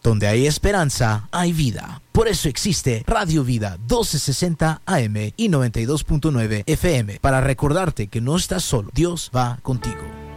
Donde hay esperanza, hay vida. Por eso existe Radio Vida 1260 AM y 92.9 FM, para recordarte que no estás solo. Dios va contigo.